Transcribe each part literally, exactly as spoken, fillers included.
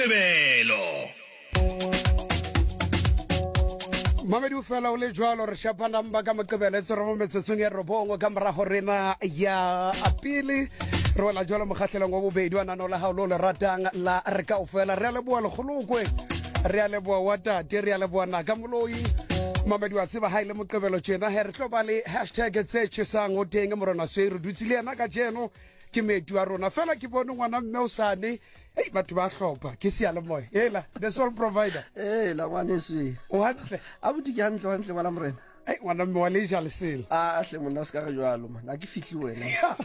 Moqebelo. Mamedi o fela o le jwalo re shapa namba ka Moqebelo tse re mo metsetsong ya robongwe ka mora go rena ya apile re wela jwalo mokgatlhelong wa bobedi wa nano la hao lo le ratang la re ka o fela re a leboa le golokwe re a leboa wa tate re a leboa naka moloi Mamedi wa tseba ha ile Moqebelo tjena he re tlo ba le hashtag tse tshesang o teng mo rona se re dutse le yena ka jeno ke medu wa rona fela ke bone ngwana mme o sane hey batho ba hlopa ke sia le moya hela the sole provider eh la ngwaneso o hantle abuti ke hantle hantle ngwana morena hey ngwana mme wa le jale sele a hle monna se ka re jwalo man a ke fitli wena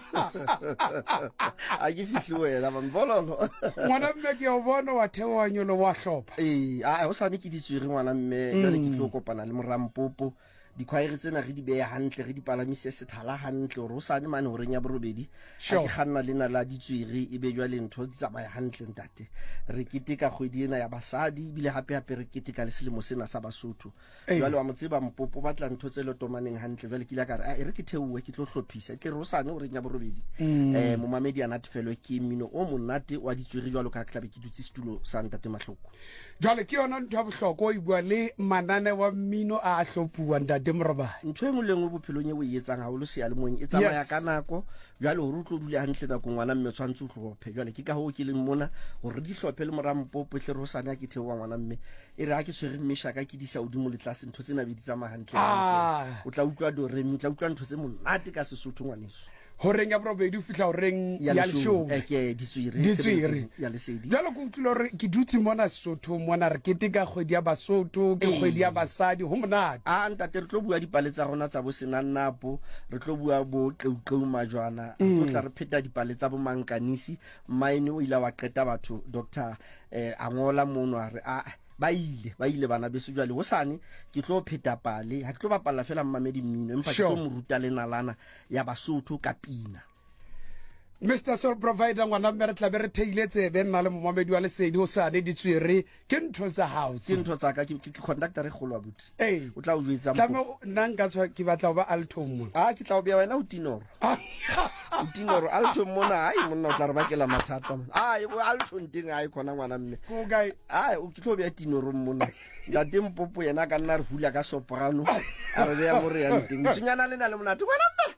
a ke fitli wena ba mbololo ngwana mme ke o bona wa thewa nyolo wa hlopa eh a o sane ke ditswiri ngwana mme jale ke tlo kopana le morampopo di khwaere tsena re di beya hantle re di palamise sethala hantle o sane mane hore nya borobedi a ke ganna lena la ditswiri e be jwa le ntho di tsamaya hantle ntate re kiteka kgwedi ena ya basadi bile hape hape re kiteka le selemo sena sa Basotho jwale wa motseba mpopo batla ntho tse le tomaneng hantle jwale ke la ka re a re ke theowe ke tlo hlophisa ke re sane hore nya borobedi eh mo mamedi ana tefelo ke mmino o monate wa ditswiri jwalo ka klabe ke dutse stulo sa ntate Mahloko jwale ke yona ntho ya bohloko o ibua le manane wa mmino a hlophuwa ntate Moroba ntho e ngoleng go bophelong e o etsang ha o lo se ya le mong e tsamaya ka nako jwale o rutlo dule hantle nako ngwana mme tshwantse o hlophe jwale ke ka ho ke leng mona hore di hlophe le morampopo tle ro sana ke thewa ngwana mme e re ha ke tshwere mmesha ka ke di sa udimo le tlase ntho tsena be di tsamaya hantle o tla utlwa do re o tla utlwa ntho tse monate ka Sesotho ngwaneso horeng ya borobedi o fitla horeng ya leshow e ke ditswiri ditswiri ya lesedi jalo go utlwa re ke dutse mona Sesotho mona re keteka kgwedi ya Basotho ke kgwedi ya basadi ho monate a ntate re tlo bua dipale tsa rona tsa bo senanapo re tlo bua bo qeuqeu majwana re tlo tla re pheta dipale tsa bo mankanisi maine o ila wa qeta batho doctor eh angola mono re a ba ile ba ile bana beso jwale ho sane ke tlo pheta pale ha ke tlo bapalla fela mmamedi mmino empa ke tlo mo ruta le nalana ya Basotho ka pina Mister Sole Provider ngwana mme re tla be re theiletse be nna le momamedi wa lesedi ho sane ditswiri ke ntho tsa house ke ntho tsa ka ke conductor re kgolwa buti eh o tla o jwetsa mo nna nka tswa ke batla ba alto mo a ke tla o bea wena o tinoro o tinoro alto mona ai monna o tla re bakela mathata ai o alto nting ai khona ngwana mme go guy ai o ke tlo bea tinoro mona ya tempopo yena ka nna re hula ka soprano a re bea mo re ya nting tsinyana le na le monate ngwana mme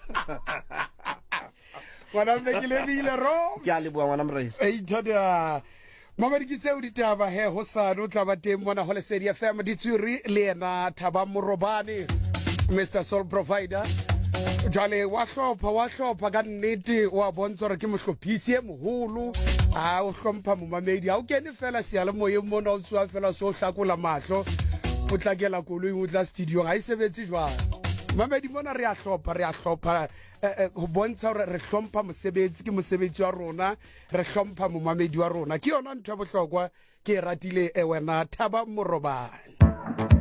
ngwana mme ke lebile ro ke a le bua ngwana morena e ithada mama di tseo ditaba he ho sane o tla ba teng mona ho lesedi F M ditswiri le yena Thaba Morobane Mister Sole Provider jale wa hlopha wa hlopha ka nnete wa bontsha re ke mohlophisi e moholo a o hlompha momamedi ha o kene fela se ya le moyeng mona o tswa fela so hlakola mahlo o tlakela koloi o tla studio ga e sebetse jwang mamedi bona re a hlopha re a hlopha ho bontsha hore re hlompha mosebetsi ke mosebetsi wa rona re hlompha momamedi wa rona ke yona ntho ya bohlokwa ke ratile wena Thaba Morobane.